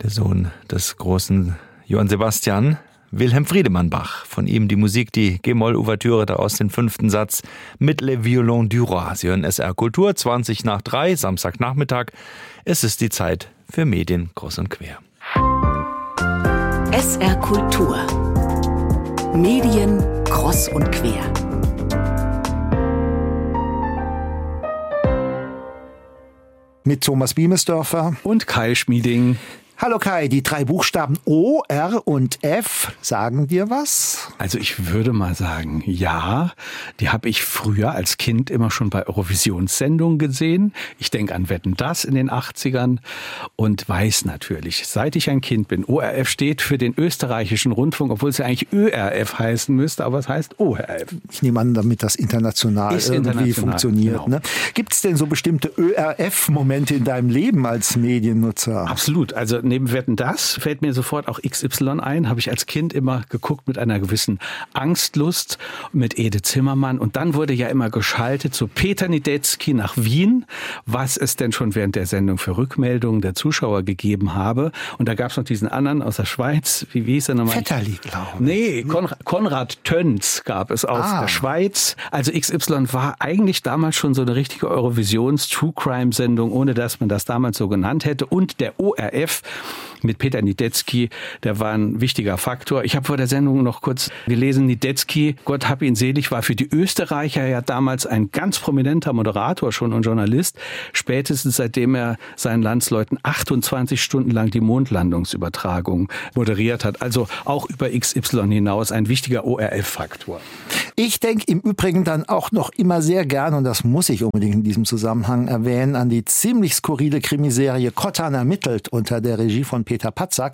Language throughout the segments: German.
Der Sohn des großen Johann Sebastian, Wilhelm Friedemann Bach. Von ihm die Musik, die G-Moll-Ouvertüre daraus den 5. Satz mit Le Violon du Roi. Sie hören SR Kultur, 3:20, Samstagnachmittag. Es ist die Zeit für Medien kreuz und quer. SR Kultur. Medien kreuz und quer. Mit Thomas Biemesdörfer und Kai Schmieding. Hallo Kai, die 3 Buchstaben O, R und F sagen dir was? Also ich würde mal sagen, ja, die habe ich früher als Kind immer schon bei Eurovisionssendungen gesehen. Ich denke an Wetten, dass in den 80ern und weiß natürlich, seit ich ein Kind bin, ORF steht für den österreichischen Rundfunk, obwohl es ja eigentlich ÖRF heißen müsste, aber es heißt ORF. Ich nehme an, damit das international irgendwie funktioniert. Genau. Ne? Gibt es denn so bestimmte ÖRF-Momente in deinem Leben als Mediennutzer? Absolut, also neben Wetten, das fällt mir sofort auch XY ein, habe ich als Kind immer geguckt mit einer gewissen Angstlust mit Ede Zimmermann und dann wurde ja immer geschaltet zu Peter Niedetzky nach Wien, was es denn schon während der Sendung für Rückmeldungen der Zuschauer gegeben habe und da gab es noch diesen anderen aus der Schweiz, wie hieß er nochmal? Vetterli, glaube ich. Nee, Konrad Töns gab es aus der Schweiz. Also XY war eigentlich damals schon so eine richtige Eurovisions-True-Crime-Sendung, ohne dass man das damals so genannt hätte und der ORF mit Peter Niedetzky, der war ein wichtiger Faktor. Ich habe vor der Sendung noch kurz gelesen, Niedetzky, Gott hab ihn selig, war für die Österreicher ja damals ein ganz prominenter Moderator schon und Journalist, spätestens seitdem er seinen Landsleuten 28 Stunden lang die Mondlandungsübertragung moderiert hat. Also auch über XY hinaus ein wichtiger ORF-Faktor. Ich denke im Übrigen dann auch noch immer sehr gern, und das muss ich unbedingt in diesem Zusammenhang erwähnen, an die ziemlich skurrile Krimiserie Kottan ermittelt unter der Regie von Peter Patzak.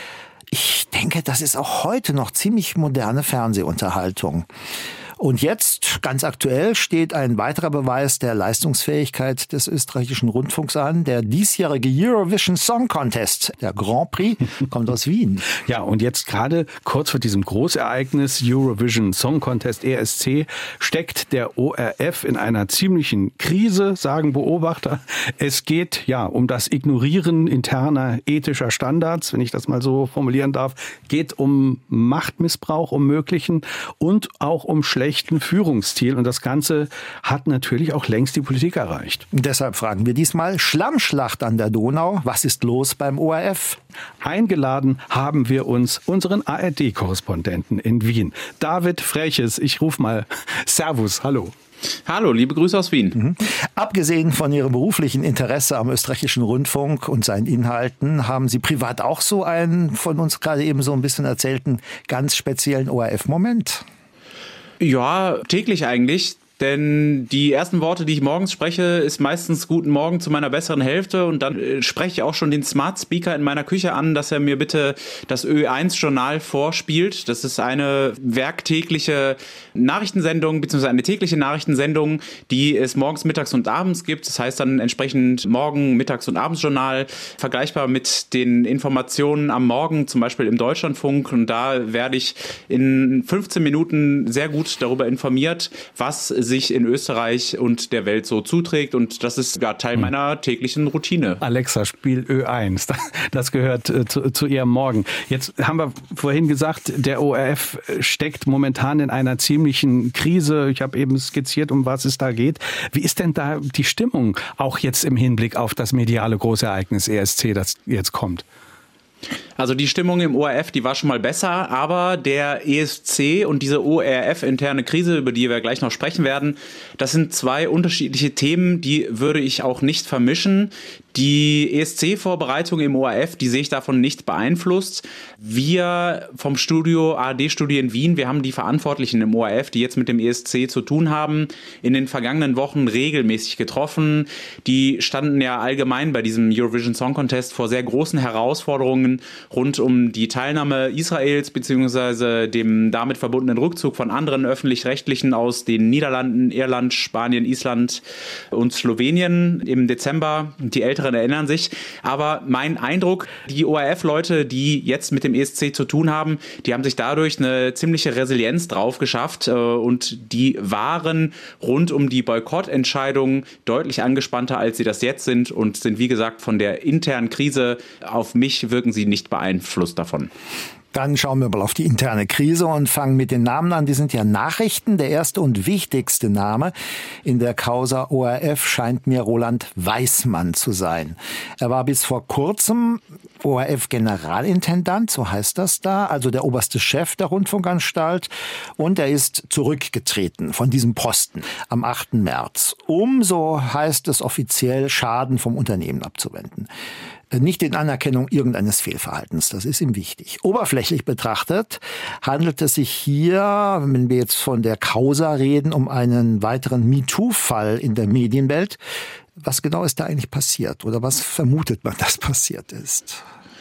Ich denke, das ist auch heute noch ziemlich moderne Fernsehunterhaltung. Und jetzt, ganz aktuell, steht ein weiterer Beweis der Leistungsfähigkeit des österreichischen Rundfunks an. Der diesjährige Eurovision Song Contest, der Grand Prix, kommt aus Wien. Ja, und jetzt gerade kurz vor diesem Großereignis Eurovision Song Contest ESC steckt der ORF in einer ziemlichen Krise, sagen Beobachter. Es geht ja um das Ignorieren interner ethischer Standards, wenn ich das mal so formulieren darf. Geht um Machtmissbrauch, um möglichen und auch um schlechten Führungsstil. Und das Ganze hat natürlich auch längst die Politik erreicht. Deshalb fragen wir diesmal Schlammschlacht an der Donau. Was ist los beim ORF? Eingeladen haben wir uns unseren ARD-Korrespondenten in Wien. David Freches, ich rufe mal Servus, hallo. Hallo, liebe Grüße aus Wien. Abgesehen von Ihrem beruflichen Interesse am österreichischen Rundfunk und seinen Inhalten, haben Sie privat auch so einen von uns gerade eben so ein bisschen erzählten ganz speziellen ORF-Moment? Ja, täglich eigentlich. Denn die ersten Worte, die ich morgens spreche, ist meistens Guten Morgen zu meiner besseren Hälfte und dann spreche ich auch schon den Smart Speaker in meiner Küche an, dass er mir bitte das Ö1-Journal vorspielt. Das ist eine werktägliche Nachrichtensendung bzw. eine tägliche Nachrichtensendung, die es morgens, mittags und abends gibt. Das heißt dann entsprechend Morgen-, Mittags- und Abendsjournal, vergleichbar mit den Informationen am Morgen, zum Beispiel im Deutschlandfunk. Und da werde ich in 15 Minuten sehr gut darüber informiert, was sich in Österreich und der Welt so zuträgt und das ist ja Teil meiner täglichen Routine. Alexa, spiel Ö1, das gehört zu ihrem Morgen. Jetzt haben wir vorhin gesagt, der ORF steckt momentan in einer ziemlichen Krise. Ich habe eben skizziert, um was es da geht. Wie ist denn da die Stimmung, auch jetzt im Hinblick auf das mediale Großereignis ESC, das jetzt kommt? Also die Stimmung im ORF, die war schon mal besser, aber der ESC und diese ORF-interne Krise, über die wir gleich noch sprechen werden, das sind 2 unterschiedliche Themen, die würde ich auch nicht vermischen. Die ESC-Vorbereitung im ORF, die sehe ich davon nicht beeinflusst. Wir vom ARD-Studio in Wien, wir haben die Verantwortlichen im ORF, die jetzt mit dem ESC zu tun haben, in den vergangenen Wochen regelmäßig getroffen. Die standen ja allgemein bei diesem Eurovision Song Contest vor sehr großen Herausforderungen rund um die Teilnahme Israels bzw. dem damit verbundenen Rückzug von anderen Öffentlich-Rechtlichen aus den Niederlanden, Irland, Spanien, Island und Slowenien im Dezember. Die Älteren erinnern sich. Aber mein Eindruck, die ORF-Leute, die jetzt mit dem ESC zu tun haben, die haben sich dadurch eine ziemliche Resilienz drauf geschafft und die waren rund um die Boykottentscheidung deutlich angespannter, als sie das jetzt sind und sind, wie gesagt, von der internen Krise auf mich wirken sie nicht beeinflusst davon. Dann schauen wir mal auf die interne Krise und fangen mit den Namen an. Die sind ja Nachrichten. Der erste und wichtigste Name in der Causa ORF scheint mir Roland Weismann zu sein. Er war bis vor kurzem ORF-Generalintendant, so heißt das da, also der oberste Chef der Rundfunkanstalt. Und er ist zurückgetreten von diesem Posten am 8. März, um, so heißt es offiziell, Schaden vom Unternehmen abzuwenden. Nicht in Anerkennung irgendeines Fehlverhaltens, das ist ihm wichtig. Oberflächlich betrachtet handelt es sich hier, wenn wir jetzt von der Causa reden, um einen weiteren MeToo-Fall in der Medienwelt. Was genau ist da eigentlich passiert oder was vermutet man, dass passiert ist?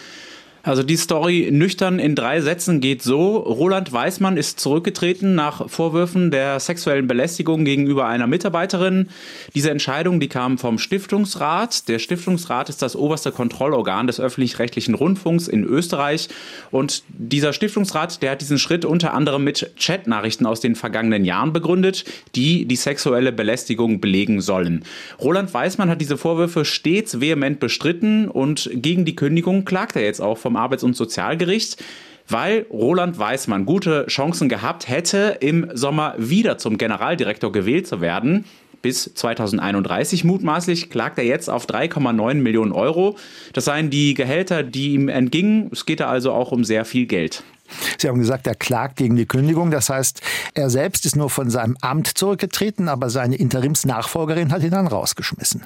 Also die Story nüchtern in 3 Sätzen geht so. Roland Weismann ist zurückgetreten nach Vorwürfen der sexuellen Belästigung gegenüber einer Mitarbeiterin. Diese Entscheidung, die kam vom Stiftungsrat. Der Stiftungsrat ist das oberste Kontrollorgan des öffentlich-rechtlichen Rundfunks in Österreich. Und dieser Stiftungsrat, der hat diesen Schritt unter anderem mit Chatnachrichten aus den vergangenen Jahren begründet, die die sexuelle Belästigung belegen sollen. Roland Weismann hat diese Vorwürfe stets vehement bestritten und gegen die Kündigung klagt er jetzt auch vom Arbeits- und Sozialgericht, weil Roland Weismann gute Chancen gehabt hätte, im Sommer wieder zum Generaldirektor gewählt zu werden. Bis 2031 mutmaßlich klagt er jetzt auf 3,9 Millionen Euro. Das seien die Gehälter, die ihm entgingen. Es geht da also auch um sehr viel Geld. Sie haben gesagt, er klagt gegen die Kündigung. Das heißt, er selbst ist nur von seinem Amt zurückgetreten, aber seine Interimsnachfolgerin hat ihn dann rausgeschmissen.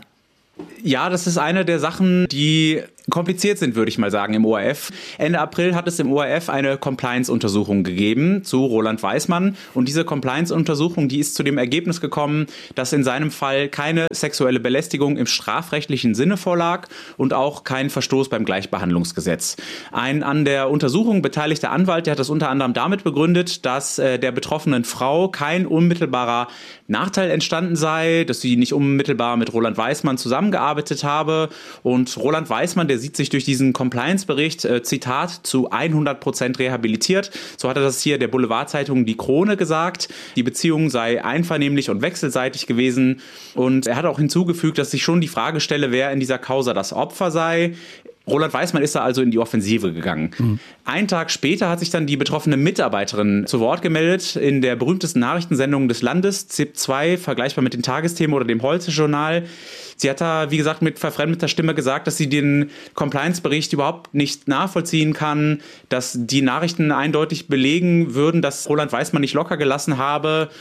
Ja, das ist eine der Sachen, die kompliziert sind, würde ich mal sagen, im ORF. Ende April hat es im ORF eine Compliance-Untersuchung gegeben zu Roland Weismann. Und diese Compliance-Untersuchung, die ist zu dem Ergebnis gekommen, dass in seinem Fall keine sexuelle Belästigung im strafrechtlichen Sinne vorlag und auch kein Verstoß beim Gleichbehandlungsgesetz. Ein an der Untersuchung beteiligter Anwalt, der hat das unter anderem damit begründet, dass der betroffenen Frau kein unmittelbarer Nachteil entstanden sei, dass sie nicht unmittelbar mit Roland Weismann zusammengearbeitet habe. Und Roland Weismann, der sieht sich durch diesen Compliance-Bericht, Zitat, zu 100% rehabilitiert. So hat er das hier der Boulevardzeitung Die Krone gesagt. Die Beziehung sei einvernehmlich und wechselseitig gewesen. Und er hat auch hinzugefügt, dass sich schon die Frage stelle, wer in dieser Causa das Opfer sei. Roland Weismann ist da also in die Offensive gegangen. Mhm. Einen Tag später hat sich dann die betroffene Mitarbeiterin zu Wort gemeldet in der berühmtesten Nachrichtensendung des Landes, ZIP 2, vergleichbar mit den Tagesthemen oder dem Heute-Journal. Sie hat da, wie gesagt, mit verfremdeter Stimme gesagt, dass sie den Compliance-Bericht überhaupt nicht nachvollziehen kann, dass die Nachrichten eindeutig belegen würden, dass Roland Weismann nicht locker gelassen habe.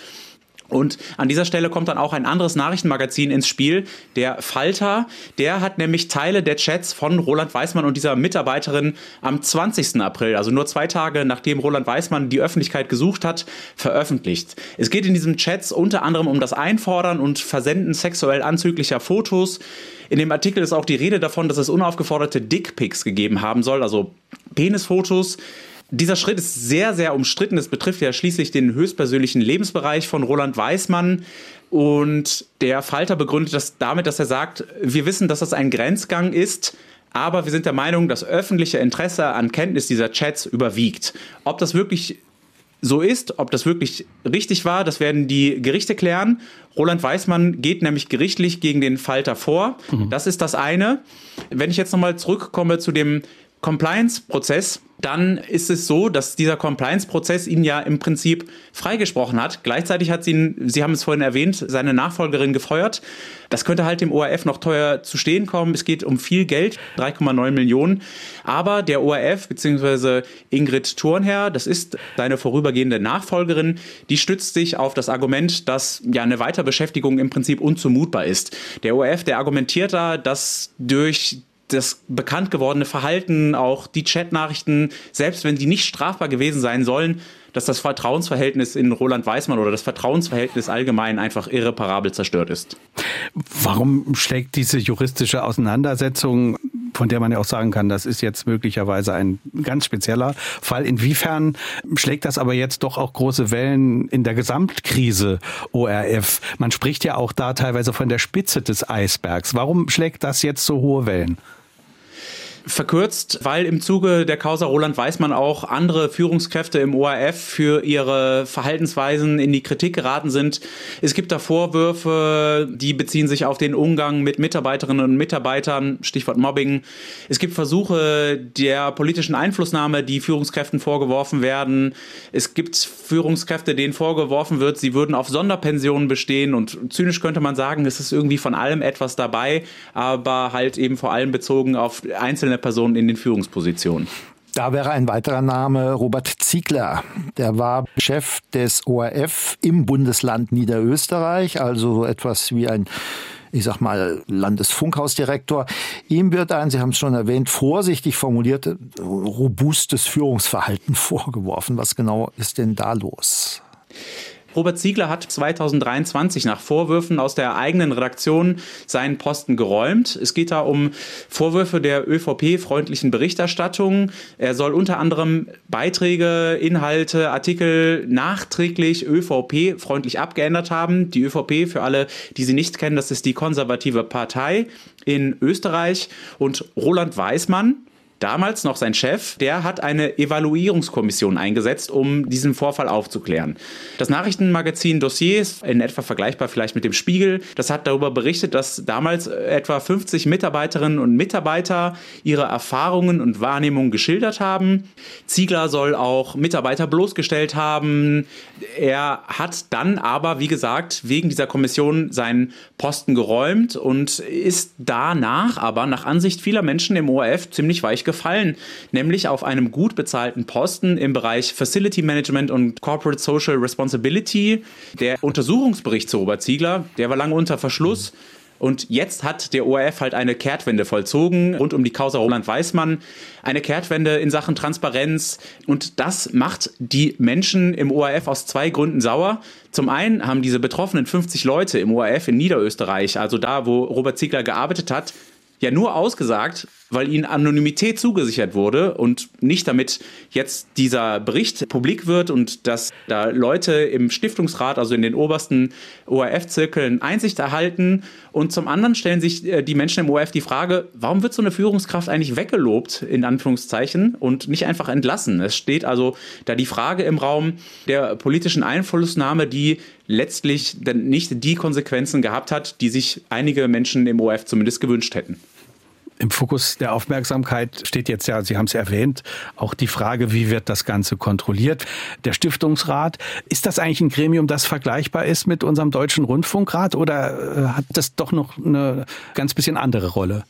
Und an dieser Stelle kommt dann auch ein anderes Nachrichtenmagazin ins Spiel, der Falter. Der hat nämlich Teile der Chats von Roland Weismann und dieser Mitarbeiterin am 20. April, also nur 2 Tage nachdem Roland Weismann die Öffentlichkeit gesucht hat, veröffentlicht. Es geht in diesen Chats unter anderem um das Einfordern und Versenden sexuell anzüglicher Fotos. In dem Artikel ist auch die Rede davon, dass es unaufgeforderte Dickpics gegeben haben soll, also Penisfotos. Dieser Schritt ist sehr, sehr umstritten. Es betrifft ja schließlich den höchstpersönlichen Lebensbereich von Roland Weismann. Und der Falter begründet das damit, dass er sagt, wir wissen, dass das ein Grenzgang ist, aber wir sind der Meinung, das öffentliche Interesse an Kenntnis dieser Chats überwiegt. Ob das wirklich so ist, ob das wirklich richtig war, das werden die Gerichte klären. Roland Weismann geht nämlich gerichtlich gegen den Falter vor. Das ist das eine. Wenn ich jetzt nochmal zurückkomme zu dem Compliance-Prozess, dann ist es so, dass dieser Compliance-Prozess ihn ja im Prinzip freigesprochen hat. Gleichzeitig hat Sie haben es vorhin erwähnt, seine Nachfolgerin gefeuert. Das könnte halt dem ORF noch teuer zu stehen kommen. Es geht um viel Geld, 3,9 Millionen. Aber der ORF bzw. Ingrid Thurnherr, das ist seine vorübergehende Nachfolgerin, die stützt sich auf das Argument, dass ja eine Weiterbeschäftigung im Prinzip unzumutbar ist. Der ORF, der argumentiert da, dass durch das bekannt gewordene Verhalten, auch die Chatnachrichten, selbst wenn die nicht strafbar gewesen sein sollen, dass das Vertrauensverhältnis in Roland Weismann oder das Vertrauensverhältnis allgemein einfach irreparabel zerstört ist. Warum schlägt diese juristische Auseinandersetzung von der man ja auch sagen kann, das ist jetzt möglicherweise ein ganz spezieller Fall. Inwiefern schlägt das aber jetzt doch auch große Wellen in der Gesamtkrise ORF? Man spricht ja auch da teilweise von der Spitze des Eisbergs. Warum schlägt das jetzt so hohe Wellen? Verkürzt, weil im Zuge der Causa Roland Weismann auch andere Führungskräfte im ORF für ihre Verhaltensweisen in die Kritik geraten sind. Es gibt da Vorwürfe, die beziehen sich auf den Umgang mit Mitarbeiterinnen und Mitarbeitern, Stichwort Mobbing. Es gibt Versuche der politischen Einflussnahme, die Führungskräften vorgeworfen werden. Es gibt Führungskräfte, denen vorgeworfen wird, sie würden auf Sonderpensionen bestehen, und zynisch könnte man sagen, es ist irgendwie von allem etwas dabei, aber halt eben vor allem bezogen auf einzelne Personen in den Führungspositionen. Da wäre ein weiterer Name Robert Ziegler. Der war Chef des ORF im Bundesland Niederösterreich, also so etwas wie ein, ich sag mal, Landesfunkhausdirektor. Ihm wird ein, Sie haben es schon erwähnt, vorsichtig formuliert, robustes Führungsverhalten vorgeworfen. Was genau ist denn da los? Robert Ziegler hat 2023 nach Vorwürfen aus der eigenen Redaktion seinen Posten geräumt. Es geht da um Vorwürfe der ÖVP-freundlichen Berichterstattung. Er soll unter anderem Beiträge, Inhalte, Artikel nachträglich ÖVP-freundlich abgeändert haben. Die ÖVP, für alle, die sie nicht kennen, das ist die konservative Partei in Österreich. Und Roland Weismann, damals noch sein Chef, der hat eine Evaluierungskommission eingesetzt, um diesen Vorfall aufzuklären. Das Nachrichtenmagazin Dossiers, in etwa vergleichbar vielleicht mit dem Spiegel, das hat darüber berichtet, dass damals etwa 50 Mitarbeiterinnen und Mitarbeiter ihre Erfahrungen und Wahrnehmungen geschildert haben. Ziegler soll auch Mitarbeiter bloßgestellt haben. Er hat dann aber, wie gesagt, wegen dieser Kommission seinen Posten geräumt und ist danach aber nach Ansicht vieler Menschen im ORF ziemlich weich gefallen, nämlich auf einem gut bezahlten Posten im Bereich Facility Management und Corporate Social Responsibility. Der Untersuchungsbericht zu Robert Ziegler, der war lange unter Verschluss. Und jetzt hat der ORF halt eine Kehrtwende vollzogen rund um die Causa Roland Weismann. Eine Kehrtwende in Sachen Transparenz. Und das macht die Menschen im ORF aus zwei Gründen sauer. Zum einen haben diese betroffenen 50 Leute im ORF in Niederösterreich, also da, wo Robert Ziegler gearbeitet hat, ja nur ausgesagt, weil ihnen Anonymität zugesichert wurde und nicht damit jetzt dieser Bericht publik wird und dass da Leute im Stiftungsrat, also in den obersten ORF-Zirkeln, Einsicht erhalten. Und zum anderen stellen sich die Menschen im ORF die Frage, warum wird so eine Führungskraft eigentlich weggelobt, in Anführungszeichen, und nicht einfach entlassen? Es steht also da die Frage im Raum der politischen Einflussnahme, die letztlich dann nicht die Konsequenzen gehabt hat, die sich einige Menschen im ORF zumindest gewünscht hätten. Im Fokus der Aufmerksamkeit steht jetzt ja, Sie haben es erwähnt, auch die Frage, wie wird das Ganze kontrolliert? Der Stiftungsrat, ist das eigentlich ein Gremium, das vergleichbar ist mit unserem Deutschen Rundfunkrat, oder hat das doch noch eine ganz bisschen andere Rolle?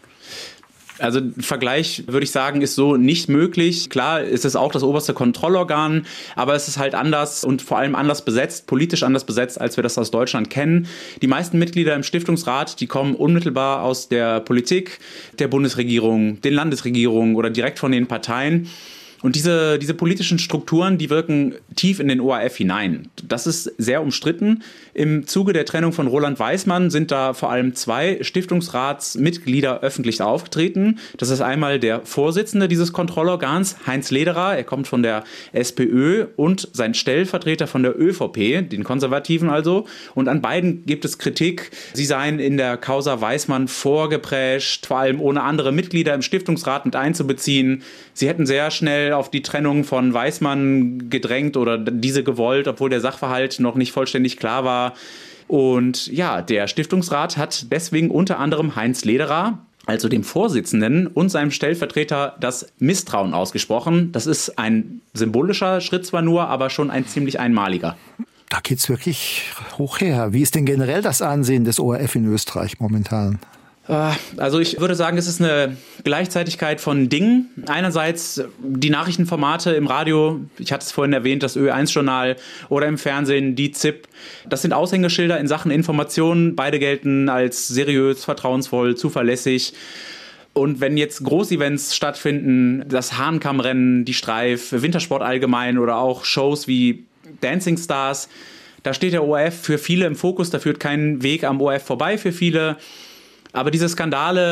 Also Vergleich, würde ich sagen, ist so nicht möglich. Klar, ist es auch das oberste Kontrollorgan, aber es ist halt anders und vor allem anders besetzt, politisch anders besetzt, als wir das aus Deutschland kennen. Die meisten Mitglieder im Stiftungsrat, die kommen unmittelbar aus der Politik, der Bundesregierung, den Landesregierungen oder direkt von den Parteien. Und diese politischen Strukturen, die wirken tief in den ORF hinein. Das ist sehr umstritten. Im Zuge der Trennung von Roland Weismann sind da vor allem zwei Stiftungsratsmitglieder öffentlich aufgetreten. Das ist einmal der Vorsitzende dieses Kontrollorgans, Heinz Lederer, er kommt von der SPÖ, und sein Stellvertreter von der ÖVP, den Konservativen also. Und an beiden gibt es Kritik. Sie seien in der Causa Weismann vorgeprescht, vor allem ohne andere Mitglieder im Stiftungsrat mit einzubeziehen. Sie hätten sehr schnell auf die Trennung von Weismann gedrängt oder diese gewollt, obwohl der Sachverhalt noch nicht vollständig klar war. Und ja, der Stiftungsrat hat deswegen unter anderem Heinz Lederer, also dem Vorsitzenden, und seinem Stellvertreter das Misstrauen ausgesprochen. Das ist ein symbolischer Schritt zwar nur, aber schon ein ziemlich einmaliger. Da geht's wirklich hoch her. Wie ist denn generell das Ansehen des ORF in Österreich momentan? Also ich würde sagen, es ist eine Gleichzeitigkeit von Dingen. Einerseits die Nachrichtenformate im Radio, ich hatte es vorhin erwähnt, das Ö1-Journal, oder im Fernsehen die ZIP. Das sind Aushängeschilder in Sachen Informationen. Beide gelten als seriös, vertrauensvoll, zuverlässig. Und wenn jetzt Großevents stattfinden, das Hahnkammrennen, die Streif, Wintersport allgemein oder auch Shows wie Dancing Stars, da steht der ORF für viele im Fokus, da führt kein Weg am ORF vorbei für viele. Aber diese Skandale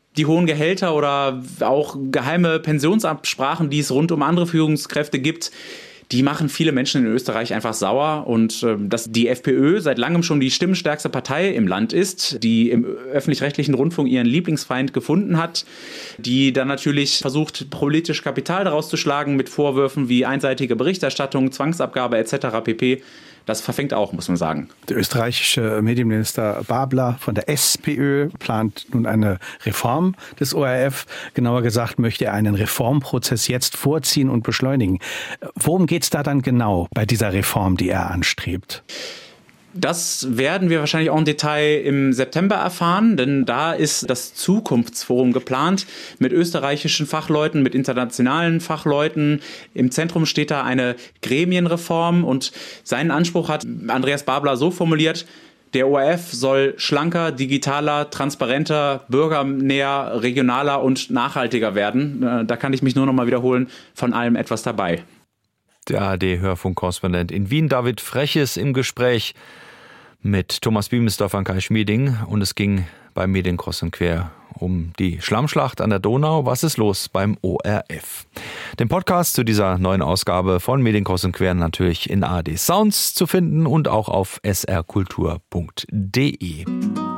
die hohen Gehälter oder auch geheime Pensionsabsprachen, die es rund um andere Führungskräfte gibt, die machen viele Menschen in Österreich einfach sauer. Und dass die FPÖ seit langem schon die stimmenstärkste Partei im Land ist, die im öffentlich-rechtlichen Rundfunk ihren Lieblingsfeind gefunden hat, die dann natürlich versucht, politisch Kapital daraus zu schlagen mit Vorwürfen wie einseitige Berichterstattung, Zwangsabgabe etc. pp., das verfängt auch, muss man sagen. Der österreichische Medienminister Babler von der SPÖ plant nun eine Reform des ORF. Genauer gesagt möchte er einen Reformprozess jetzt vorziehen und beschleunigen. Worum geht es da dann genau bei dieser Reform, die er anstrebt? Das werden wir wahrscheinlich auch im Detail im September erfahren, denn da ist das Zukunftsforum geplant mit österreichischen Fachleuten, mit internationalen Fachleuten. Im Zentrum steht da eine Gremienreform und seinen Anspruch hat Andreas Babler so formuliert: Der ORF soll schlanker, digitaler, transparenter, bürgernäher, regionaler und nachhaltiger werden. Da kann ich mich nur noch mal wiederholen, von allem etwas dabei. Der ARD-Hörfunkkorrespondent in Wien, David Freches, im Gespräch mit Thomas Biemesdorfer und Kai Schmieding. Und es ging beim Medien kreuz und quer um die Schlammschlacht an der Donau. Was ist los beim ORF? Den Podcast zu dieser neuen Ausgabe von Medien kreuz und quer natürlich in ARD Sounds zu finden und auch auf srkultur.de.